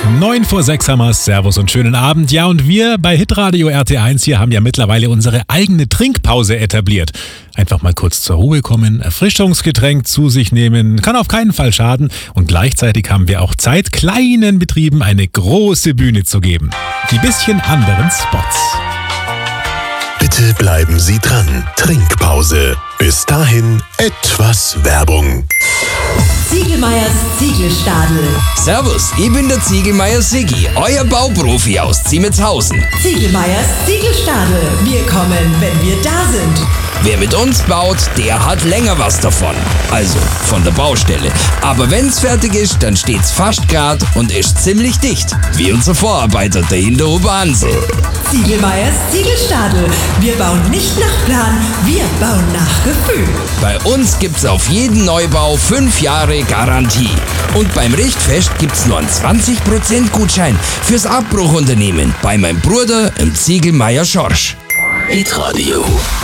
9 vor 6 haben wir's. Servus und schönen Abend. Ja, und wir bei Hitradio RT1 hier haben ja mittlerweile unsere eigene Trinkpause etabliert. Einfach mal kurz zur Ruhe kommen, Erfrischungsgetränk zu sich nehmen, kann auf keinen Fall schaden. Und gleichzeitig haben wir auch Zeit, kleinen Betrieben eine große Bühne zu geben. Die bisschen anderen Spots. Bitte bleiben Sie dran. Trinkpause. Bis dahin etwas Werbung. Ziegelmeyers Ziegelstadel. Servus, ich bin der Ziegelmeier Siggi, euer Bauprofi aus Ziemetshausen. Ziegelmeyers Ziegelstadel. Wir kommen, wenn wir da sind. Wer mit uns baut, der hat länger was davon. Also von der Baustelle. Aber wenn's fertig ist, dann steht's fast grad und ist ziemlich dicht. Wie unser Vorarbeiter, der in der Oberhansel. Ziegelmeyers Ziegelstadel. Wir bauen nicht nach Plan, wir bauen nach Gefühl. Bei uns gibt's auf jeden Neubau 5 Jahre Garantie. Und beim Richtfest gibt's nur einen 20% Gutschein fürs Abbruchunternehmen bei meinem Bruder im Ziegelmeier Schorsch. Hitradio.